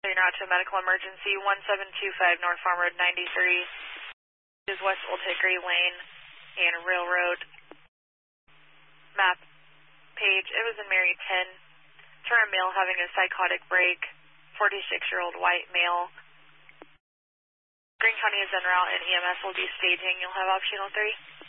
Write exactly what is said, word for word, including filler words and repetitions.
You're out to a medical emergency, one seven two five North Farm Road ninety-three. This is West Old Hickory Lane and Railroad. Map page. It was in Mary ten. Turn a male having a psychotic break. forty-six-year-old white male. Greene County is en route and E M S will be staging. You'll have optional three.